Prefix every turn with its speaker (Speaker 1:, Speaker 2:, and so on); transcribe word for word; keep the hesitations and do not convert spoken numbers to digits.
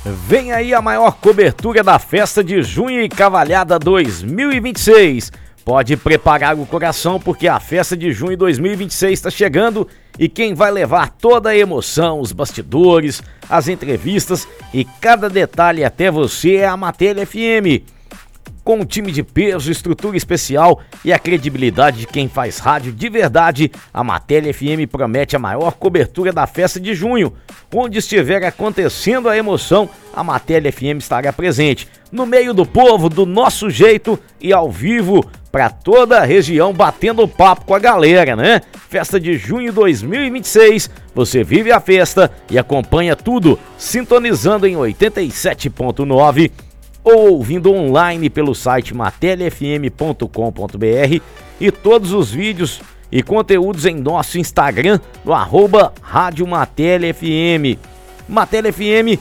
Speaker 1: Vem aí a maior cobertura da festa de junho e Cavalhada dois mil e vinte e seis. Pode preparar o coração porque a festa de junho dois mil e vinte e seis está chegando e quem vai levar toda a emoção, os bastidores, as entrevistas e cada detalhe até você é a Matéria F M. Com um time de peso, estrutura especial e a credibilidade de quem faz rádio de verdade, a Matéria F M promete a maior cobertura da festa de junho. Onde estiver acontecendo a emoção, a Matéria F M estará presente, no meio do povo, do nosso jeito e ao vivo, para toda a região, batendo papo com a galera, né? Festa de junho dois mil e vinte e seis, você vive a festa e acompanha tudo, sintonizando em oitenta e sete ponto nove ou ouvindo online pelo site matéria f m ponto com ponto b r e todos os vídeos e conteúdos em nosso Instagram, no arroba Rádio Matéria F M. Matéria F M